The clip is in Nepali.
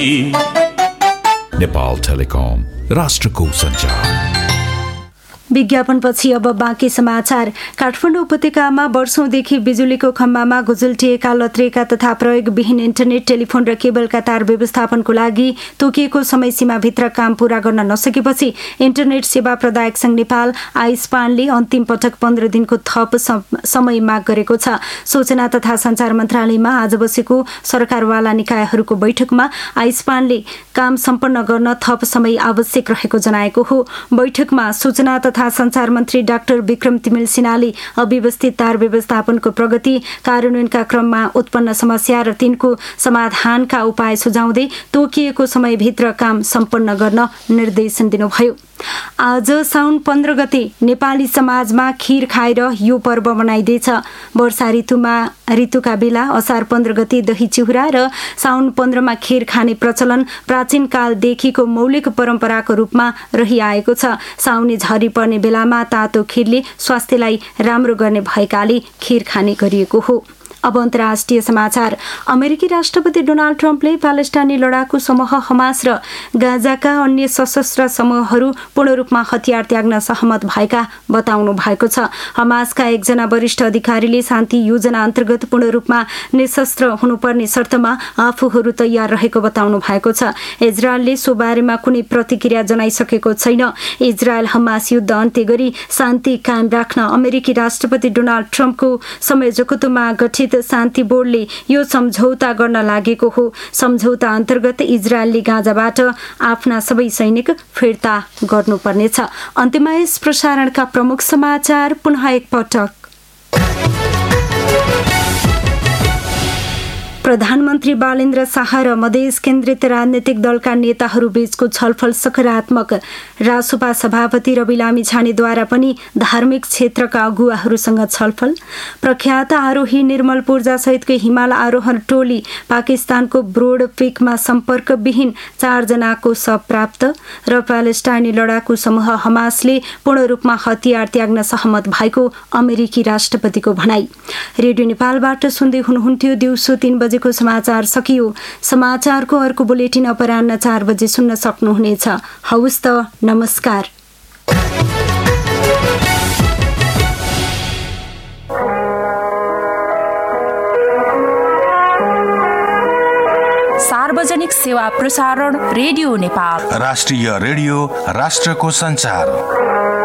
नेपाल टेलिकम, राष्ट्रको सञ्चार। विज्ञापनपछि अब बाँकी समाचार। काठमाडौँ उपत्यकामा वर्षौंदेखि बिजुलीको खम्बामा गुजुल्टिएका, लत्रिएका तथा प्रयोगविहीन इन्टरनेट, टेलिफोन र केबलका तार व्यवस्थापनको लागि तोकिएको समयसीमाभित्र काम पूरा गर्न नसकेपछि इन्टरनेट सेवा प्रदायक संघ नेपाल आइस्पानले अन्तिम पटक 15 दिनको थप समय माग गरेको छ। सूचना तथा सञ्चार मन्त्रालयमा आज बसेको सरकारवाला निकायहरूको बैठकमा आइस्पानले काम सम्पन्न गर्न थप समय आवश्यक रहेको जनाएको हो। बैठकमा सूचना तथा सञ्चार मन्त्री डाक्टर विक्रम तिमिल सिन्हाले अव्यवस्थित तार व्यवस्थापनको प्रगति, कार्यान्वयनका क्रममा उत्पन्न समस्या र तिनको समाधानका उपाय सुझाउँदै तोकिएको समयभित्र काम सम्पन्न गर्न निर्देशन दिनुभयो। आज साउन 15 गते नेपाली समाजमा खीर खाएर यो पर्व मनाइँदैछ। वर्षा ऋतुका बेला असार 15 गते दही चिउरा र साउन 15 मा खीर खाने प्रचलन प्राचीन कालदेखिको मौलिक परम्पराको रूपमा रहिआएको छ। साउनी झरी पर्ने बेलामा तातो खीरले स्वास्थ्यलाई राम्रो गर्ने भएकाले खीर खाने गरिएको हो। अब अन्तर्राष्ट्रिय समाचार। अमेरिकी राष्ट्रपति डोनाल्ड ट्रम्पले प्यालेस्टाइनी लडाकु समूह हमास र गाजाका अन्य सशस्त्र समूहहरू पूर्ण रूपमा हतियार त्याग्न सहमत भएका बताउनु भएको छ। हमासका एकजना वरिष्ठ अधिकारीले शान्ति योजना अन्तर्गत पूर्ण रूपमा निशस्त्र हुनुपर्ने शर्तमा आफूहरू तयार रहेको बताउनु भएको छ। इजरायलले सो बारेमा कुनै प्रतिक्रिया जनाइसकेको छैन। इजरायल हमास युद्ध अन्त्य गरी शान्ति कायम राख्न अमेरिकी राष्ट्रपति डोनाल्ड ट्रम्पको संयोजकत्वमा गठित शान्ति बोर्डले यो सम्झौता गर्न लागेको हो। सम्झौता अन्तर्गत इजरायलले गाजाबाट आफ्ना सबै सैनिक फिर्ता गर्नुपर्नेछ। अन्त्यमा यस प्रसारणका प्रमुख समाचार पुनः एकपटक। प्रधानमन्त्री बालेन्द्र शाह र मधेस केन्द्रित राजनैतिक दलका नेताहरू बीचको छलफल सकारात्मक। रासोपा सभापति रवि लामिछानेद्वारा पनि धार्मिक क्षेत्रका अगुवाहरूसँग छलफल। प्रख्यात आरोही निर्मल पूर्जा सहितको हिमाल आरोहण टोली पाकिस्तानको ब्रोड पिकमा सम्पर्कविहीन 4 जनाको शव प्राप्त। र प्यालेस्टाइनी लडाकु समूह हमासले पूर्ण रूपमा हतियार त्याग्न सहमत भएको अमेरिकी राष्ट्रपतिको भनाई। रेडियो नेपालबाट सुन्दै हुनुहुन्थ्यो। दिउँसो 3 बजेको समाचार सकियो। समाचारको अर्को बुलेटिन अपराह्न 4 बजे सुन्न सक्नुहुनेछ। हवस् त, नमस्कार। सार्वजनिक सेवा प्रसारण रेडियो नेपाल, राष्ट्रिय रेडियो, राष्ट्रको सञ्चार।